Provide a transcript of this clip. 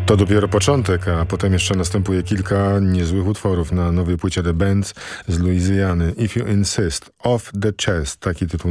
To dopiero początek, a potem jeszcze następuje kilka niezłych utworów na nowej płycie The Band z Luizjany. If You Insist, Off the Chest, taki tytuł